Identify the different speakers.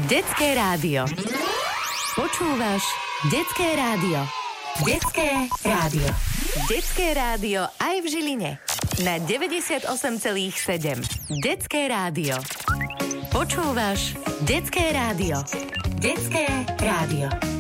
Speaker 1: Detské rádio. Počúvaš Detské rádio. Detské rádio. Detské rádio aj v Žiline. Na 98,7. Detské rádio. Počúvaš Detské rádio. Detské rádio.